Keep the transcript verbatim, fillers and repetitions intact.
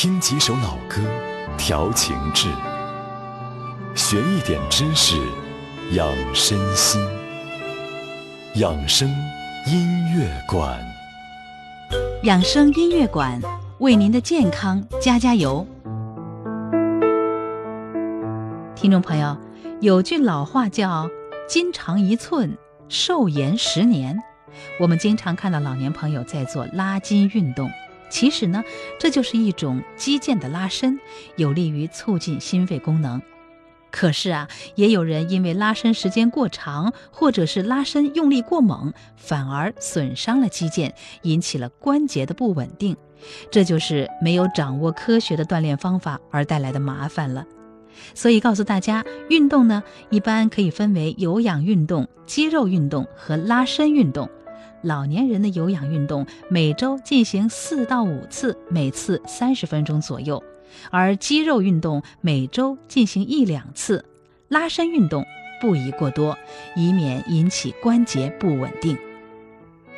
听几首老歌，调情志，学一点知识，养身心。养生音乐馆， 养生音乐馆为您的健康加加油。听众朋友，有句老话叫筋长一寸，寿延十年。我们经常看到老年朋友在做拉筋运动，其实呢，这就是一种肌腱的拉伸，有利于促进心肺功能。可是啊，也有人因为拉伸时间过长，或者是拉伸用力过猛，反而损伤了肌腱，引起了关节的不稳定。这就是没有掌握科学的锻炼方法而带来的麻烦了。所以告诉大家，运动呢，一般可以分为有氧运动、肌肉运动和拉伸运动。老年人的有氧运动每周进行四到五次，每次三十分钟左右，而肌肉运动每周进行一两次，拉伸运动不宜过多，以免引起关节不稳定。